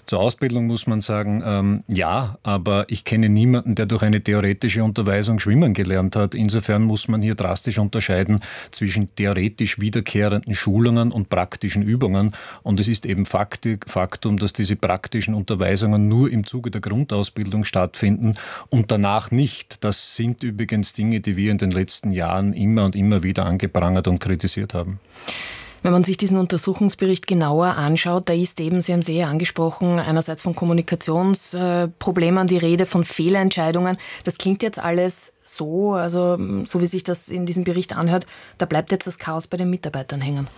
Zur Ausbildung muss man sagen, ja, aber ich kenne niemanden, der durch eine theoretische Unterweisung schwimmen gelernt hat. Insofern muss man hier drastisch unterscheiden zwischen theoretisch wiederkehrenden Schulungen und praktischen Übungen. Und es ist eben Faktum, dass diese praktischen Unterweisungen nur im Zuge der Grundausbildung stattfinden und danach nicht. Das sind übrigens Dinge, die wir in den letzten Jahren immer und immer wieder angeprangert und kritisiert haben. Wenn man sich diesen Untersuchungsbericht genauer anschaut, da ist eben, Sie haben es angesprochen, einerseits von Kommunikationsproblemen die Rede, von Fehlentscheidungen. Das klingt jetzt alles so, also so wie sich das in diesem Bericht anhört, da bleibt jetzt das Chaos bei den Mitarbeitern hängen.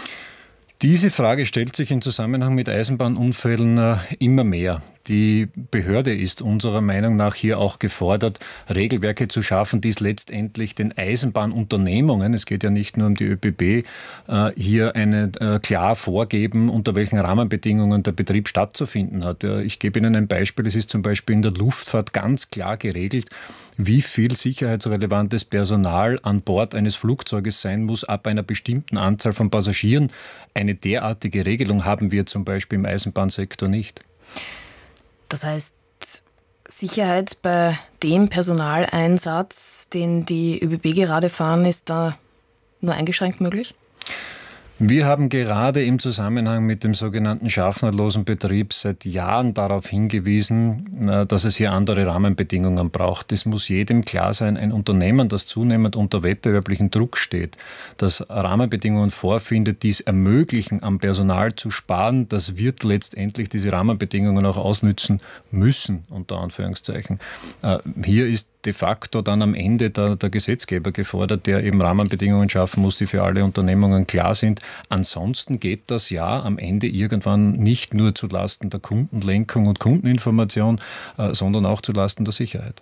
Diese Frage stellt sich im Zusammenhang mit Eisenbahnunfällen immer mehr. Die Behörde ist unserer Meinung nach hier auch gefordert, Regelwerke zu schaffen, die es letztendlich den Eisenbahnunternehmungen, es geht ja nicht nur um die ÖBB, hier klar vorgeben, unter welchen Rahmenbedingungen der Betrieb stattzufinden hat. Ich gebe Ihnen ein Beispiel. Es ist zum Beispiel in der Luftfahrt ganz klar geregelt, wie viel sicherheitsrelevantes Personal an Bord eines Flugzeuges sein muss, ab einer bestimmten Anzahl von Passagieren. Eine derartige Regelung haben wir zum Beispiel im Eisenbahnsektor nicht. Das heißt, Sicherheit bei dem Personaleinsatz, den die ÖBB gerade fahren, ist da nur eingeschränkt möglich? Wir haben gerade im Zusammenhang mit dem sogenannten schaffnerlosen Betrieb seit Jahren darauf hingewiesen, dass es hier andere Rahmenbedingungen braucht. Es muss jedem klar sein, ein Unternehmen, das zunehmend unter wettbewerblichen Druck steht, das Rahmenbedingungen vorfindet, die es ermöglichen, am Personal zu sparen, das wird letztendlich diese Rahmenbedingungen auch ausnützen müssen, unter Anführungszeichen. Hier ist de facto dann am Ende der Gesetzgeber gefordert, der eben Rahmenbedingungen schaffen muss, die für alle Unternehmungen klar sind. Ansonsten geht das ja am Ende irgendwann nicht nur zulasten der Kundenlenkung und Kundeninformation, sondern auch zulasten der Sicherheit.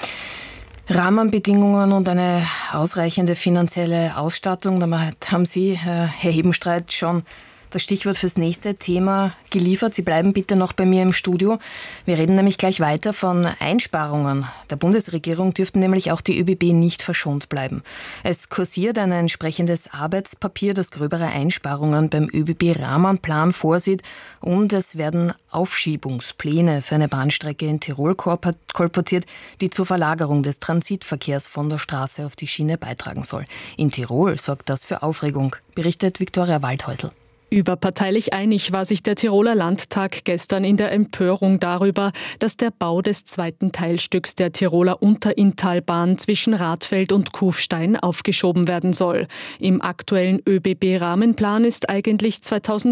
Rahmenbedingungen und eine ausreichende finanzielle Ausstattung, damit haben Sie, Herr Hebenstreit, schon das Stichwort fürs nächste Thema geliefert. Sie bleiben bitte noch bei mir im Studio. Wir reden nämlich gleich weiter von Einsparungen. Der Bundesregierung dürften nämlich auch die ÖBB nicht verschont bleiben. Es kursiert ein entsprechendes Arbeitspapier, das gröbere Einsparungen beim ÖBB-Rahmenplan vorsieht, und es werden Aufschiebungspläne für eine Bahnstrecke in Tirol kolportiert, die zur Verlagerung des Transitverkehrs von der Straße auf die Schiene beitragen soll. In Tirol sorgt das für Aufregung, berichtet Viktoria Waldhäusl. Überparteilich einig war sich der Tiroler Landtag gestern in der Empörung darüber, dass der Bau des zweiten Teilstücks der Tiroler Unterinntalbahn zwischen Radfeld und Kufstein aufgeschoben werden soll. Im aktuellen ÖBB-Rahmenplan ist eigentlich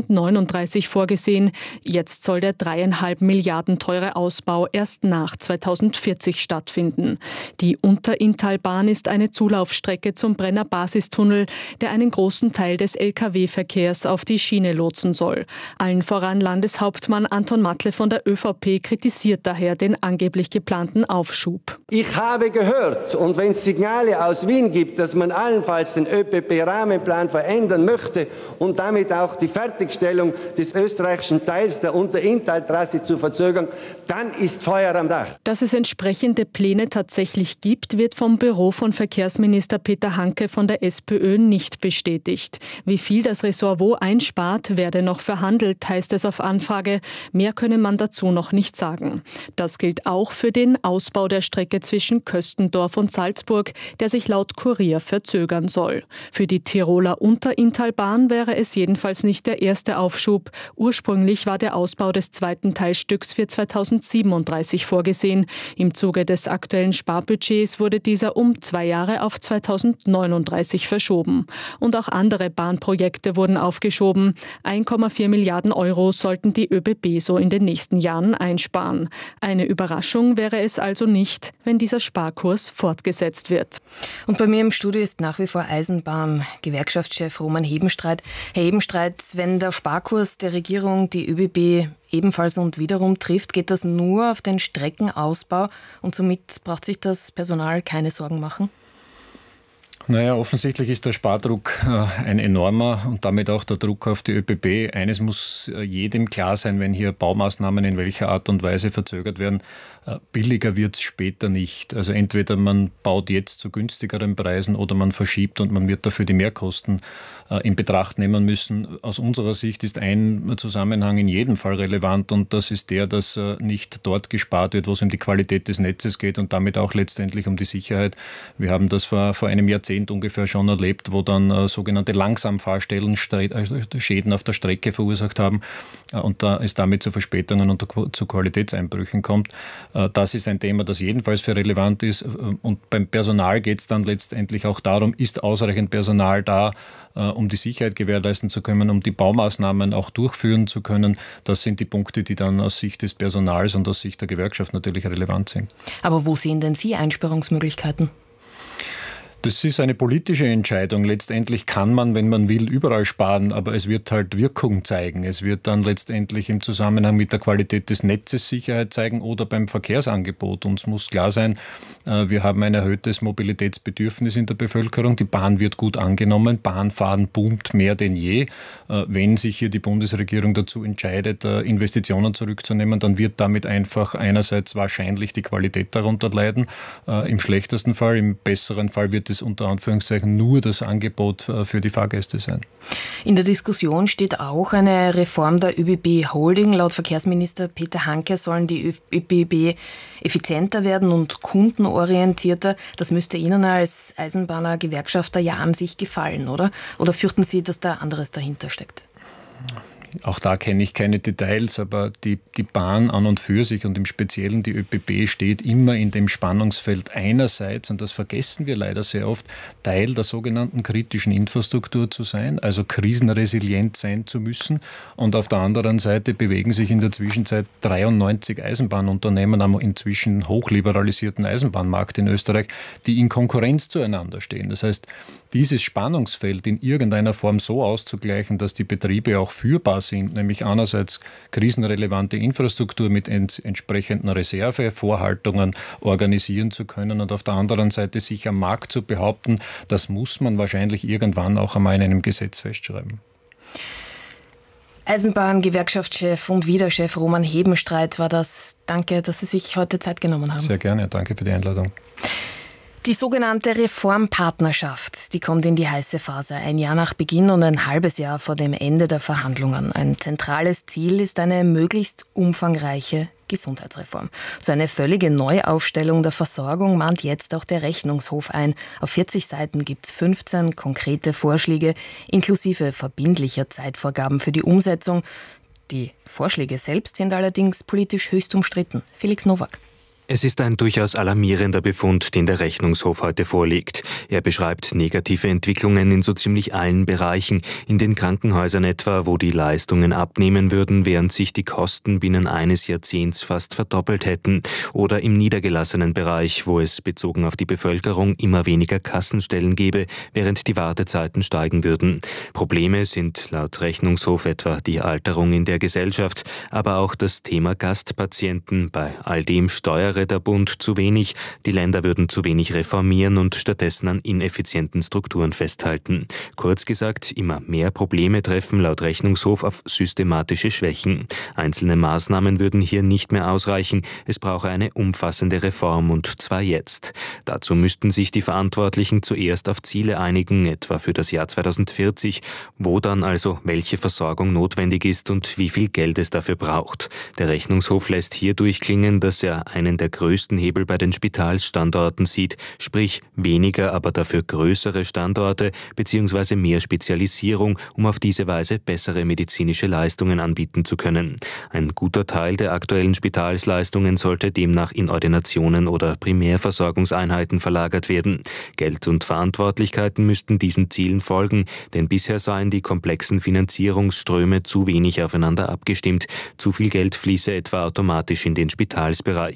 2039 vorgesehen. Jetzt soll der 3,5 Milliarden teure Ausbau erst nach 2040 stattfinden. Die Unterinntalbahn ist eine Zulaufstrecke zum Brenner Basistunnel, der einen großen Teil des Lkw-Verkehrs auf die Schiene lotsen soll. Allen voran Landeshauptmann Anton Matle von der ÖVP kritisiert daher den angeblich geplanten Aufschub. Ich habe gehört, und wenn es Signale aus Wien gibt, dass man allenfalls den ÖBB-Rahmenplan verändern möchte und damit auch die Fertigstellung des österreichischen Teils der Unterinntaltrasse zu verzögern, dann ist Feuer am Dach. Dass es entsprechende Pläne tatsächlich gibt, wird vom Büro von Verkehrsminister Peter Hanke von der SPÖ nicht bestätigt. Wie viel das Ressort wo einspart, werde noch verhandelt, heißt es auf Anfrage. Mehr könne man dazu noch nicht sagen. Das gilt auch für den Ausbau der Strecke zwischen Köstendorf und Salzburg, der sich laut Kurier verzögern soll. Für die Tiroler Unterinntalbahn wäre es jedenfalls nicht der erste Aufschub. Ursprünglich war der Ausbau des zweiten Teilstücks für 2037 vorgesehen. Im Zuge des aktuellen Sparbudgets wurde dieser um 2 Jahre auf 2039 verschoben. Und auch andere Bahnprojekte wurden aufgeschoben. 1,4 Milliarden Euro sollten die ÖBB so in den nächsten Jahren einsparen. Eine Überraschung wäre es also nicht, wenn dieser Sparkurs fortgesetzt wird. Und bei mir im Studio ist nach wie vor Eisenbahn-Gewerkschaftschef Roman Hebenstreit. Herr Hebenstreit, wenn der Sparkurs der Regierung die ÖBB ebenfalls und wiederum trifft, geht das nur auf den Streckenausbau und somit braucht sich das Personal keine Sorgen machen? Naja, offensichtlich ist der Spardruck ein enormer und damit auch der Druck auf die ÖBB. Eines muss jedem klar sein, wenn hier Baumaßnahmen in welcher Art und Weise verzögert werden, billiger wird es später nicht. Also entweder man baut jetzt zu günstigeren Preisen oder man verschiebt und man wird dafür die Mehrkosten in Betracht nehmen müssen. Aus unserer Sicht ist ein Zusammenhang in jedem Fall relevant und das ist der, dass nicht dort gespart wird, wo es um die Qualität des Netzes geht und damit auch letztendlich um die Sicherheit. Wir haben das vor einem Jahrzehnt ungefähr schon erlebt, wo dann sogenannte Langsamfahrstellen Schäden auf der Strecke verursacht haben und da es damit zu Verspätungen und zu Qualitätseinbrüchen kommt. Das ist ein Thema, das jedenfalls für relevant ist. Und beim Personal geht es dann letztendlich auch darum, ist ausreichend Personal da, um die Sicherheit gewährleisten zu können, um die Baumaßnahmen auch durchführen zu können. Das sind die Punkte, die dann aus Sicht des Personals und aus Sicht der Gewerkschaft natürlich relevant sind. Aber wo sehen denn Sie Einsparungsmöglichkeiten? Das ist eine politische Entscheidung. Letztendlich kann man, wenn man will, überall sparen, aber es wird halt Wirkung zeigen. Es wird dann letztendlich im Zusammenhang mit der Qualität des Netzes Sicherheit zeigen oder beim Verkehrsangebot. Uns muss klar sein, wir haben ein erhöhtes Mobilitätsbedürfnis in der Bevölkerung. Die Bahn wird gut angenommen. Bahnfahren boomt mehr denn je. Wenn sich hier die Bundesregierung dazu entscheidet, Investitionen zurückzunehmen, dann wird damit einfach einerseits wahrscheinlich die Qualität darunter leiden. Im schlechtesten Fall, im besseren Fall wird es unter Anführungszeichen nur das Angebot für die Fahrgäste sein. In der Diskussion steht auch eine Reform der ÖBB Holding. Laut Verkehrsminister Peter Hanke sollen die ÖBB effizienter werden und kundenorientierter. Das müsste Ihnen als Eisenbahner-Gewerkschafter ja an sich gefallen, oder? Oder fürchten Sie, dass da anderes dahinter steckt? Auch da kenne ich keine Details, aber die Bahn an und für sich und im Speziellen die ÖBB steht immer in dem Spannungsfeld einerseits, und das vergessen wir leider sehr oft, Teil der sogenannten kritischen Infrastruktur zu sein, also krisenresilient sein zu müssen. Und auf der anderen Seite bewegen sich in der Zwischenzeit 93 Eisenbahnunternehmen am inzwischen hochliberalisierten Eisenbahnmarkt in Österreich, die in Konkurrenz zueinander stehen. Das heißt, dieses Spannungsfeld in irgendeiner Form so auszugleichen, dass die Betriebe auch führbar sind, nämlich einerseits krisenrelevante Infrastruktur mit entsprechenden Reservevorhaltungen organisieren zu können und auf der anderen Seite sich am Markt zu behaupten, das muss man wahrscheinlich irgendwann auch einmal in einem Gesetz festschreiben. Eisenbahn-Gewerkschaftschef und Widerchef Roman Hebenstreit war das. Danke, dass Sie sich heute Zeit genommen haben. Sehr gerne, danke für die Einladung. Die sogenannte Reformpartnerschaft, die kommt in die heiße Phase. Ein Jahr nach Beginn und ein halbes Jahr vor dem Ende der Verhandlungen. Ein zentrales Ziel ist eine möglichst umfangreiche Gesundheitsreform. So eine völlige Neuaufstellung der Versorgung mahnt jetzt auch der Rechnungshof ein. Auf 40 Seiten gibt es 15 konkrete Vorschläge, inklusive verbindlicher Zeitvorgaben für die Umsetzung. Die Vorschläge selbst sind allerdings politisch höchst umstritten. Felix Nowak. Es ist ein durchaus alarmierender Befund, den der Rechnungshof heute vorlegt. Er beschreibt negative Entwicklungen in so ziemlich allen Bereichen, in den Krankenhäusern etwa, wo die Leistungen abnehmen würden, während sich die Kosten binnen eines Jahrzehnts fast verdoppelt hätten, oder im niedergelassenen Bereich, wo es bezogen auf die Bevölkerung immer weniger Kassenstellen gäbe, während die Wartezeiten steigen würden. Probleme sind laut Rechnungshof etwa die Alterung in der Gesellschaft, aber auch das Thema Gastpatienten. Bei all dem steuere der Bund zu wenig, die Länder würden zu wenig reformieren und stattdessen an ineffizienten Strukturen festhalten. Kurz gesagt, immer mehr Probleme treffen laut Rechnungshof auf systematische Schwächen. Einzelne Maßnahmen würden hier nicht mehr ausreichen, es brauche eine umfassende Reform und zwar jetzt. Dazu müssten sich die Verantwortlichen zuerst auf Ziele einigen, etwa für das Jahr 2040, wo dann also welche Versorgung notwendig ist und wie viel Geld es dafür braucht. Der Rechnungshof lässt hier durchklingen, dass er einen der größten Hebel bei den Spitalsstandorten sieht, sprich weniger, aber dafür größere Standorte bzw. mehr Spezialisierung, um auf diese Weise bessere medizinische Leistungen anbieten zu können. Ein guter Teil der aktuellen Spitalsleistungen sollte demnach in Ordinationen oder Primärversorgungseinheiten verlagert werden. Geld und Verantwortlichkeiten müssten diesen Zielen folgen, denn bisher seien die komplexen Finanzierungsströme zu wenig aufeinander abgestimmt. Zu viel Geld fließe etwa automatisch in den Spitalsbereich.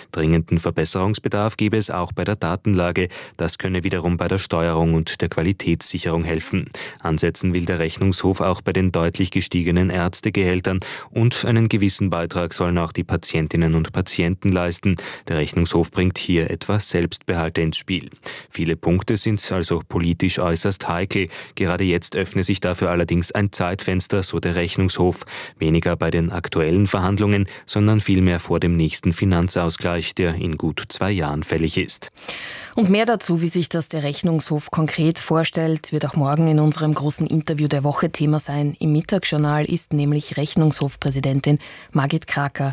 Dringenden Verbesserungsbedarf gebe es auch bei der Datenlage. Das könne wiederum bei der Steuerung und der Qualitätssicherung helfen. Ansetzen will der Rechnungshof auch bei den deutlich gestiegenen Ärztegehältern und einen gewissen Beitrag sollen auch die Patientinnen und Patienten leisten. Der Rechnungshof bringt hier etwa Selbstbehalte ins Spiel. Viele Punkte sind also politisch äußerst heikel. Gerade jetzt öffne sich dafür allerdings ein Zeitfenster, so der Rechnungshof. Weniger bei den aktuellen Verhandlungen, sondern vielmehr vor dem nächsten Finanzausgleich, der in gut 2 Jahren fällig ist. Und mehr dazu, wie sich das der Rechnungshof konkret vorstellt, wird auch morgen in unserem großen Interview der Woche Thema sein. Im Mittagsjournal ist nämlich Rechnungshofpräsidentin Margit Kraker